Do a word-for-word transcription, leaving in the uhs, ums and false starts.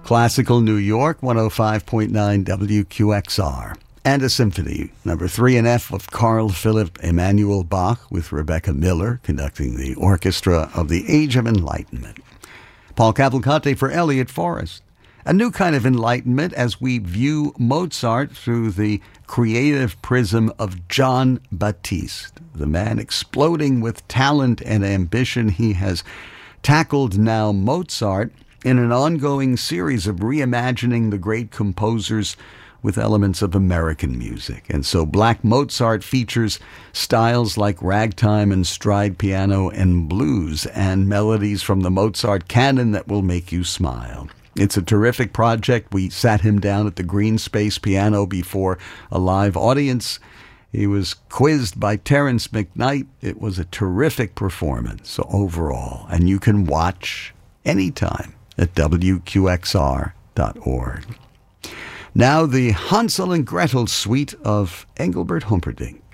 Classical New York, one oh five point nine W Q X R. And a symphony, number three in F of Carl Philipp Emanuel Bach, with Rebecca Miller conducting the orchestra of the Age of Enlightenment. Paul Cavalcante for Elliott Forrest. A new kind of enlightenment as we view Mozart through the creative prism of Jon Batiste, the man exploding with talent and ambition. He has tackled now Mozart in an ongoing series of reimagining the great composers with elements of American music. And so Black Mozart features styles like ragtime and stride piano and blues and melodies from the Mozart canon that will make you smile. It's a terrific project. We sat him down at the Green Space Piano before a live audience. He was quizzed by Terrence McKnight. It was a terrific performance overall, and you can watch anytime at W Q X R dot org. Now the Hansel and Gretel suite of Engelbert Humperdinck.